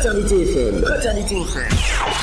Fraternité FM. Fraternité FM.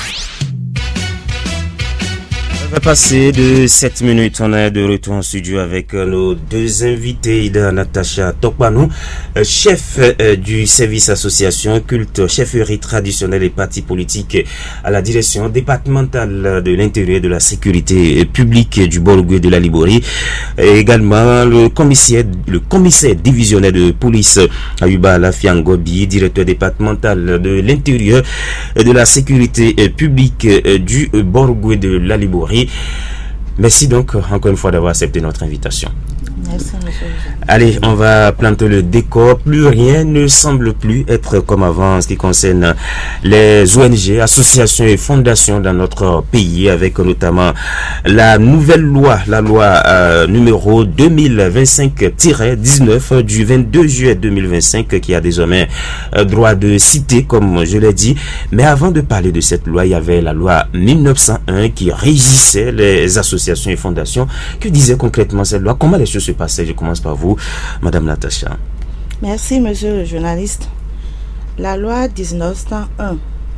On va passer de 7 minutes. On est de retour en studio avec nos deux invités. Ida Natacha Tokpanou, chef du service association culte, chefferie traditionnelle et partis politiques à la direction départementale de l'intérieur et de la sécurité publique du Borgoué de la Liborie. Et également le commissaire divisionnaire de police Ayuba Lafiangobi, directeur départemental de l'intérieur et de la sécurité publique du Borgoué de la Liborie. Merci donc encore une fois d'avoir accepté notre invitation. Merci, monsieur. Allez, on va planter le décor. Plus rien ne semble plus être comme avant en ce qui concerne les ONG, associations et fondations dans notre pays, avec notamment la nouvelle loi, la loi numéro 2025-19 du 22 juillet 2025 qui a désormais droit de citer, comme je l'ai dit. Mais avant de parler de cette loi, il y avait la loi 1901 qui régissait les associations et fondations. Que disait concrètement cette loi? Comment les choses se passaient? Je commence par vous, Madame Natacha. Merci, monsieur le journaliste. La loi 1901,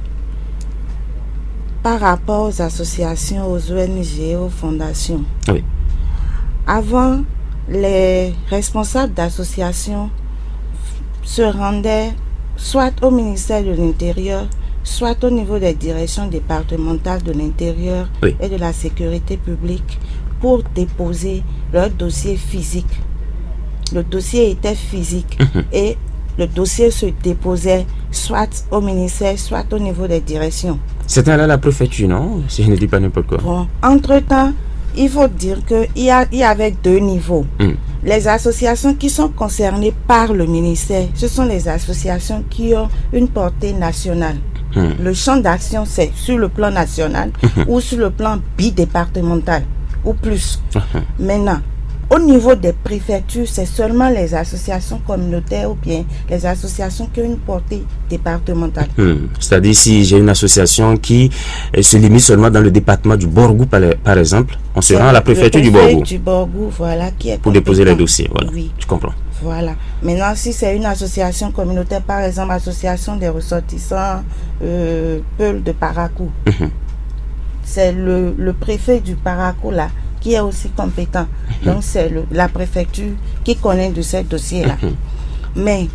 par rapport aux associations, aux ONG, aux fondations. Oui. Avant, les responsables d'associations se rendaient soit au ministère de l'Intérieur, soit au niveau des directions départementales de l'Intérieur et de la sécurité publique pour déposer leur dossier physique. Le dossier était physique et le dossier se déposait soit au ministère, soit au niveau des directions. C'était là la préfecture, non? Si je ne dis pas n'importe quoi. Bon, entre-temps, il faut dire qu'il y avait deux niveaux. Les associations qui sont concernées par le ministère, ce sont les associations qui ont une portée nationale. Le champ d'action, c'est sur le plan national ou sur le plan bidépartemental ou plus. Maintenant, au niveau des préfectures, c'est seulement les associations communautaires ou bien les associations qui ont une portée départementale. C'est-à-dire si j'ai une association qui se limite seulement dans le département du Borgou, par exemple, on se rend à la préfecture du Borgou. Voilà, qui est pour déposer les dossiers. Voilà. Oui. Je comprends. Voilà. Maintenant, si c'est une association communautaire, par exemple, association des ressortissants Peul de Parakou, c'est le préfet du Parakou là qui est aussi compétent. Donc c'est la préfecture qui connaît de ces dossiers-là. Mais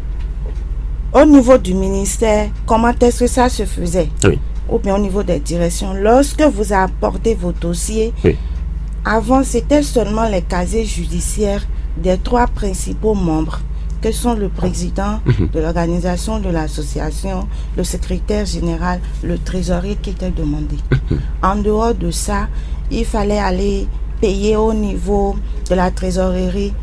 au niveau du ministère, comment est-ce que ça se faisait? Ou bien au niveau des directions, lorsque vous apportez vos dossiers, avant c'était seulement les casiers judiciaires des trois principaux membres, que sont le président de l'organisation de l'association, le secrétaire général, le trésorier qui était demandé. En dehors de ça, il fallait aller payer au niveau de la trésorerie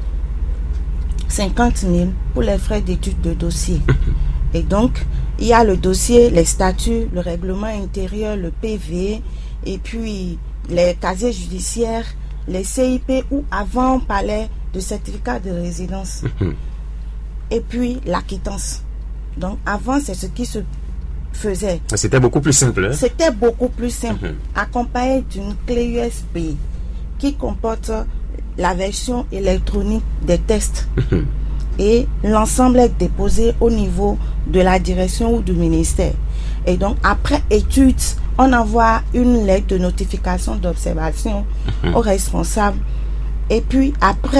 50 000 pour les frais d'étude de dossier. Et donc, il y a le dossier, les statuts, le règlement intérieur, le PV, et puis les casiers judiciaires, les CIP, où avant on parlait de certificat de résidence. Et puis la quittance. Donc avant, c'est ce qui se faisait. C'était beaucoup plus simple. Hein? C'était beaucoup plus simple. Accompagné d'une clé USB qui comporte la version électronique des tests. Et l'ensemble est déposé au niveau de la direction ou du ministère. Et donc après étude, on envoie une lettre de notification d'observation aux responsables. Et puis après